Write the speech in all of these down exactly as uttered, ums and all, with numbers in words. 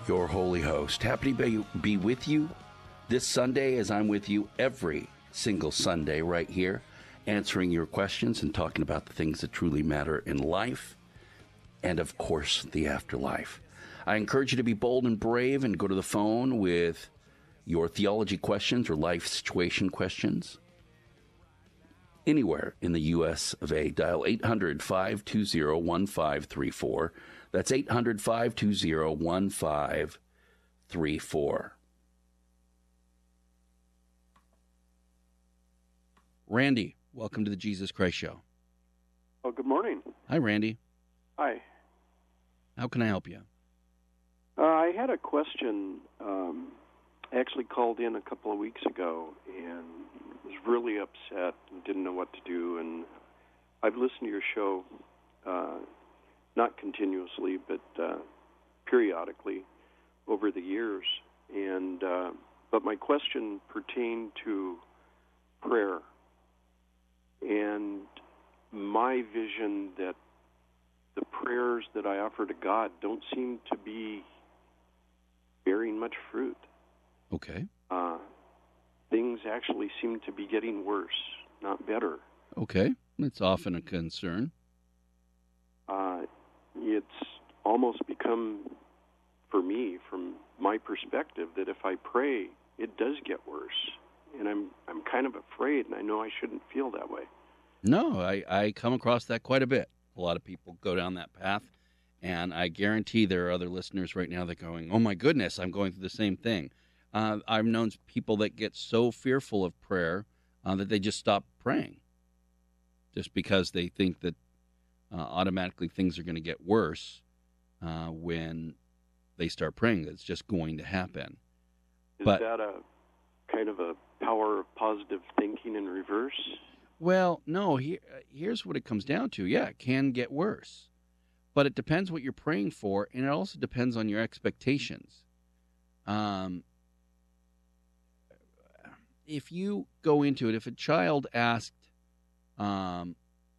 your holy host. Happy to be, be with you this Sunday as I'm with you every single Sunday right here, answering your questions and talking about the things that truly matter in life and, of course, the afterlife. I encourage you to be bold and brave and go to the phone with your theology questions or life situation questions. Anywhere in the U S of A, dial eight hundred, five two zero, one five three four. That's eight hundred, five two zero, one five three four. Randy, welcome to the Jesus Christ Show. Oh, good morning. Hi, Randy. Hi. How can I help you? Uh, I had a question. Um, I actually called in a couple of weeks ago and was really upset and didn't know what to do. And I've listened to your show, uh, not continuously, but uh, periodically over the years. And uh, but my question pertained to prayer and my vision that the prayers that I offer to God don't seem to be bearing much fruit. Okay. Uh, things actually seem to be getting worse, not better. Okay. It's often a concern. Uh, it's almost become, for me, from my perspective, that if I pray, it does get worse. And I'm I'm kind of afraid, and I know I shouldn't feel that way. No, I, I come across that quite a bit. A lot of people go down that path, and I guarantee there are other listeners right now that are going, oh, my goodness, I'm going through the same thing. Uh, I've known people that get so fearful of prayer uh, that they just stop praying just because they think that uh, automatically things are going to get worse uh, when they start praying. It's just going to happen. Is but, that a kind of a power of positive thinking in reverse? Well, no, here, here's what it comes down to. Yeah, it can get worse. But it depends what you're praying for, and it also depends on your expectations. Um, if you go into it, if a child asked um,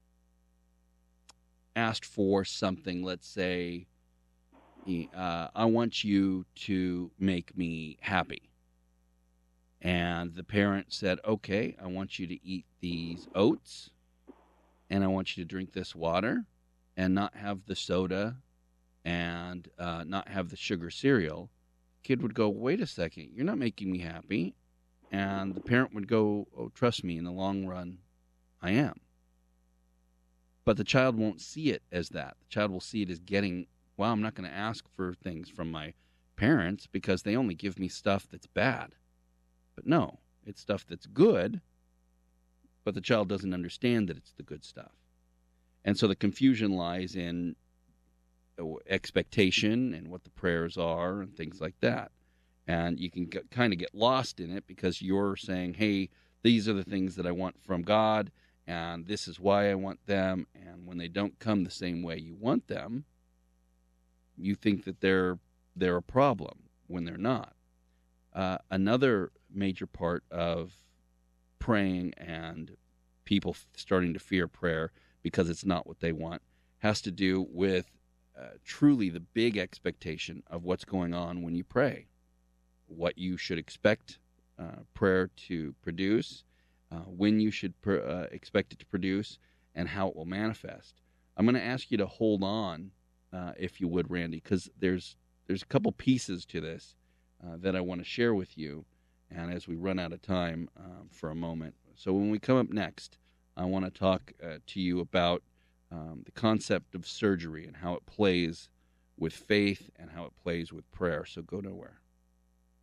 asked for something, let's say, uh, I want you to make me happy. And the parent said, okay, I want you to eat these oats, and I want you to drink this water, and not have the soda, and uh, not have the sugar cereal. Kid would go, wait a second, you're not making me happy. And the parent would go, oh, trust me, in the long run, I am. But the child won't see it as that. The child will see it as getting, well, I'm not going to ask for things from my parents because they only give me stuff that's bad. But no, it's stuff that's good, but the child doesn't understand that it's the good stuff. And so the confusion lies in expectation and what the prayers are and things like that. And you can get, kind of get lost in it because you're saying, hey, these are the things that I want from God, and this is why I want them. And when they don't come the same way you want them, you think that they're they're a problem when they're not. Uh, another major part of praying and people f- starting to fear prayer because it's not what they want has to do with uh, truly the big expectation of what's going on when you pray, what you should expect uh, prayer to produce, uh, when you should pr- uh, expect it to produce, and how it will manifest. I'm going to ask you to hold on, uh, if you would, Randy, because there's there's a couple pieces to this uh, that I want to share with you, and as we run out of time um, for a moment. So when we come up next, I want to talk uh, to you about um, the concept of surgery and how it plays with faith and how it plays with prayer. So go nowhere.